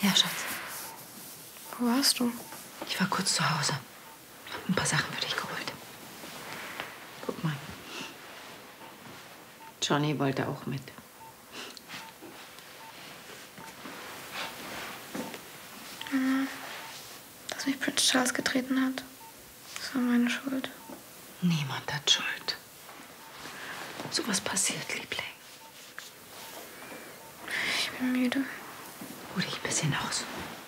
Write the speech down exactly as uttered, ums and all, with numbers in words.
Ja, Schatz. Wo warst du? Ich war kurz zu Hause. Hab ein paar Sachen für dich geholt. Guck mal. Johnny wollte auch mit. Ja, dass mich Prince Charles getreten hat. Das war meine Schuld. Niemand hat Schuld. Sowas passiert, Liebling. Ich bin müde. Ruh dich ein bisschen aus.